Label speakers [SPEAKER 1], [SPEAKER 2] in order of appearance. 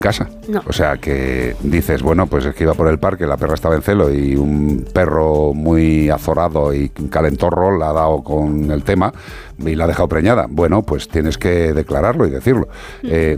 [SPEAKER 1] casa.
[SPEAKER 2] No.
[SPEAKER 1] O sea, que dices, bueno, pues es que iba por el parque, la perra estaba en celo y un perro muy azorado y calentorro la ha dado con el tema y la ha dejado preñada. Bueno, pues tienes que declararlo y decirlo.